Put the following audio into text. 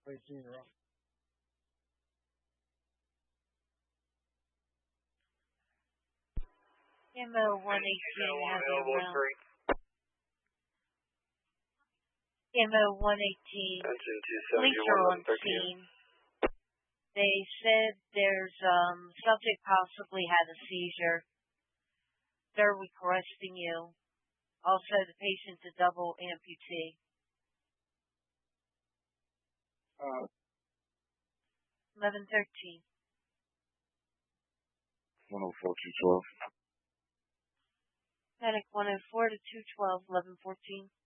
Placing her up. MO 118 has a round. MO 118. Police are on scene. They said there's subject possibly had a seizure. They're requesting you. Also, the patient's a double amputee. 1113. 104 212. Medic 104 to 212, 1114.